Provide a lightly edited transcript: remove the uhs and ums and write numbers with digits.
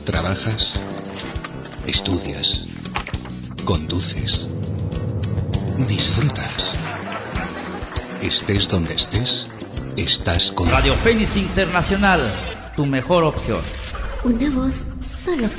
Trabajas, estudias, conduces, disfrutas. Estés donde estés, estás con Radio Fénix Internacional, tu mejor opción. Una voz solo